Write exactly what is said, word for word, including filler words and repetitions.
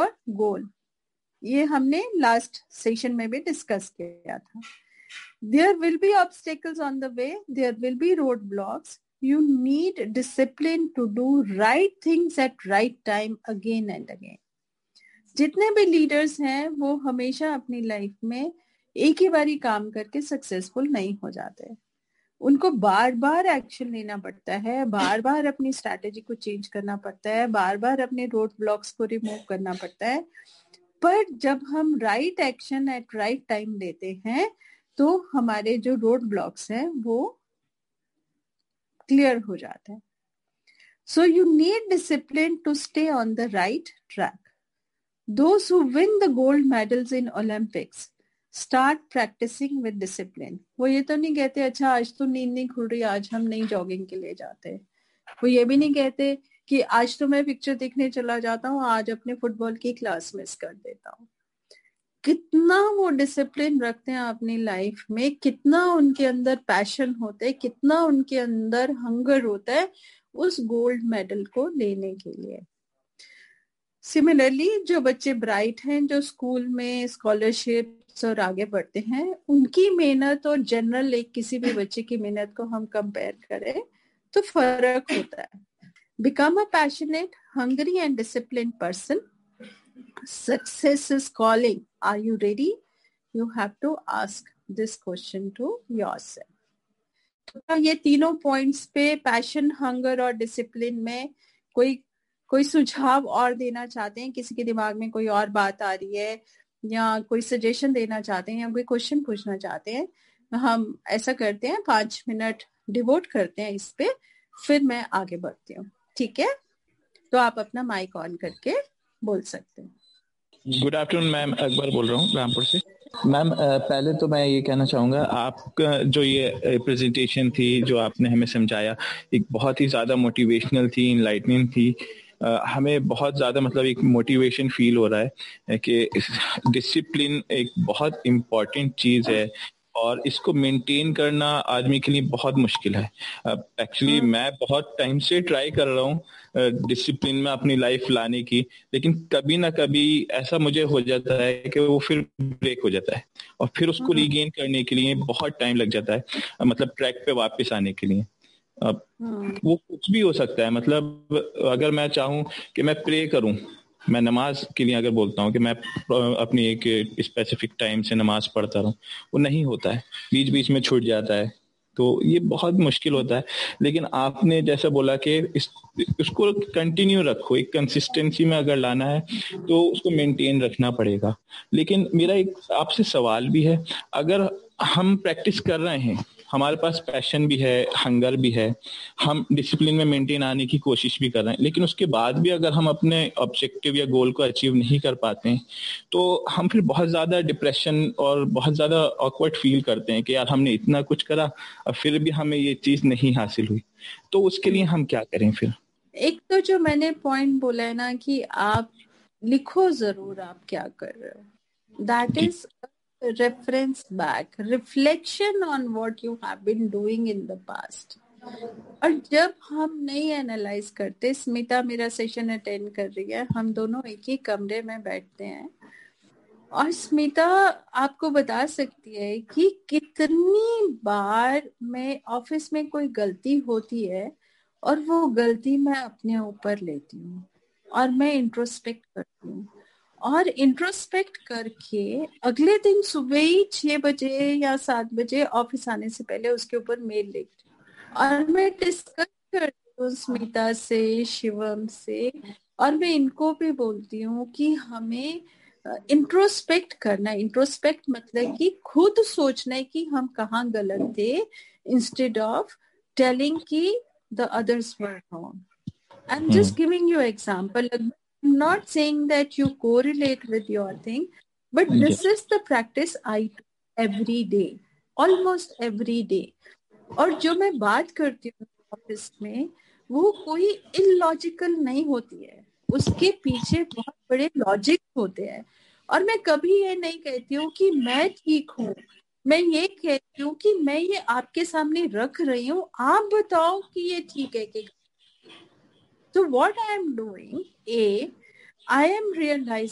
गोल, ये हमने last session में भी डिस्कस किया था. There will be obstacles on the way, there will be roadblocks. You need discipline to do right things at right time again and again. जितने भी leaders हैं वो हमेशा अपनी लाइफ में एक ही बारी काम करके सक्सेसफुल नहीं हो जाते. उनको बार बार एक्शन लेना पड़ता है, बार बार अपनी स्ट्रैटेजी को चेंज करना पड़ता है, बार बार अपने रोड ब्लॉक्स को रिमूव करना पड़ता है. पर जब हम right action at right time लेते हैं तो हमारे जो रोड ब्लॉक्स हैं वो क्लियर हो जाते हैं. So you need discipline to stay on the right track. Those who win the gold medals in Olympics start practicing with discipline. वो ये तो नहीं कहते अच्छा आज तो नींद नहीं खुल रही, आज हम नहीं जॉगिंग के लिए जाते. वो ये भी नहीं कहते कि आज तो मैं पिक्चर देखने चला जाता हूँ, आज अपने फुटबॉल की क्लास मिस कर देता हूँ. कितना वो डिसिप्लिन रखते हैं अपनी लाइफ में, कितना उनके अंदर पैशन होता है, कितना उनके अंदर हंगर होता है उस गोल्ड मेडल को लेने के लिए. सिमिलरली जो बच्चे ब्राइट हैं, जो स्कूल में स्कॉलरशिप्स और आगे बढ़ते हैं, उनकी मेहनत और जनरल एक किसी भी बच्चे की मेहनत को हम कंपेयर करें तो फर्क होता है. Become a passionate, hungry and discipline person. Success is calling. Are you ready? You have to ask this question to yourself. तो ये तीनों पॉइंट्स पे पैशन, हंगर और डिसिप्लिन में कोई कोई सुझाव और देना चाहते हैं, किसी के दिमाग में कोई और बात आ रही है या कोई सजेशन देना चाहते हैं या कोई क्वेश्चन पूछना चाहते हैं, हम ऐसा करते हैं पांच मिनट डिवोट करते हैं इस पे, फिर मैं आगे बढ़ती हूँ. ठीक है, तो आप अपना माइक ऑन करके बोल सकते हैं. गुड आफ्टरनून मैम, अकबर बोल रहा हूँ रामपुर से. मैम पहले तो मैं ये कहना चाहूँगा, आपका जो ये प्रेजेंटेशन थी जो आपने हमें समझाया, एक बहुत ही ज़्यादा मोटिवेशनल थी, इनलाइटनिंग थी. Uh, हमें बहुत ज़्यादा मतलब एक मोटिवेशन फील हो रहा है कि डिसिप्लिन एक बहुत इम्पॉर्टेंट चीज़ है और इसको मेंटेन करना आदमी के लिए बहुत मुश्किल है. एक्चुअली uh, मैं बहुत टाइम से ट्राई कर रहा हूँ डिसिप्लिन uh, में अपनी लाइफ लाने की, लेकिन कभी ना कभी ऐसा मुझे हो जाता है कि वो फिर ब्रेक हो जाता है और फिर उसको रीगेन करने के लिए बहुत टाइम लग जाता है, uh, मतलब ट्रैक पे वापस आने के लिए. अब वो कुछ भी हो सकता है, मतलब अगर मैं चाहूँ कि मैं प्रे करूँ, मैं नमाज के लिए अगर बोलता हूँ कि मैं अपनी एक स्पेसिफिक टाइम से नमाज पढ़ता रहूँ, वो नहीं होता है, बीच बीच में छूट जाता है, तो ये बहुत मुश्किल होता है. लेकिन आपने जैसा बोला कि इस उसको कंटिन्यू रखो, एक कंसिस्टेंसी में अगर लाना है तो उसको मेंटेन रखना पड़ेगा. लेकिन मेरा एक आपसे सवाल भी है, अगर हम प्रैक्टिस कर रहे हैं, हमारे पास पैशन भी है, हंगर भी है, हम डिसिप्लिन में मेंटेन आने की कोशिश भी कर रहे हैं, लेकिन उसके बाद भी अगर हम अपने ऑब्जेक्टिव या गोल को अचीव नहीं कर पाते हैं तो हम फिर बहुत ज़्यादा डिप्रेशन और बहुत ज़्यादा ऑकवर्ड फील करते हैं कि यार हमने इतना कुछ करा और फिर भी हमें ये चीज़ नहीं हासिल हुई. तो उसके लिए हम क्या करें फिर? एक तो जो मैंने पॉइंट बोला है ना कि आप लिखो जरूर आप क्या कर रहे हो, that is reference back, reflection on what you have been doing in the past. और जब हम नहीं एनालाइज करते, स्मिता मेरा सेशन अटेंड कर रही है, हम दोनों एक ही कमरे में बैठते हैं और स्मिता आपको बता सकती है कि कितनी बार मैं ऑफिस में कोई गलती होती है और वो गलती मैं अपने ऊपर लेती हूँ और मैं इंट्रोस्पेक्ट करती हूँ और इंट्रोस्पेक्ट करके अगले दिन सुबह ही छह बजे या सात बजे ऑफिस आने से पहले उसके ऊपर मेल लिखती हूँ और मैं डिस्कस करती हूँ स्मिता से, शिवम से, और मैं इनको भी बोलती हूँ कि हमें इंट्रोस्पेक्ट करना है. इंट्रोस्पेक्ट मतलब कि खुद सोचना है कि हम कहाँ गलत थे, इंस्टेड ऑफ टेलिंग कि the others were wrong. I am just giving you example. I'm not saying that you correlate with your thing, but this is the practice I do every day, almost every day. और जो मैं बात करती हूँ office में वो कोई illogical नहीं होती है, उसके पीछे बहुत बड़े लॉजिक होते हैं. और मैं कभी ये नहीं कहती हूँ कि मैं ठीक हूँ, मैं ये कहती हूँ कि मैं ये आपके सामने रख रही हूँ, आप बताओ कि ये ठीक है कि. So what I am doing, A, I am realizing